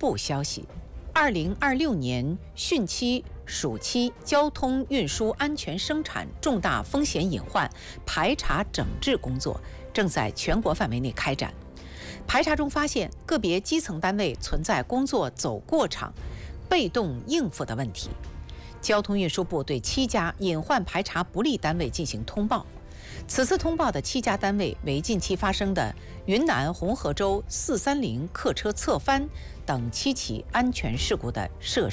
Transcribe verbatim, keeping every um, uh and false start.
部消息，二零二六年汛期、暑期交通运输安全生产重大风险隐患排查整治工作正在全国范围内开展。排查中发现，个别基层单位存在工作走过场、被动应付的问题。交通运输部对七家隐患排查不力单位进行通报。此次通报的七家单位为近期发生的云南红河州四三零客车侧翻等七起安全事故的涉事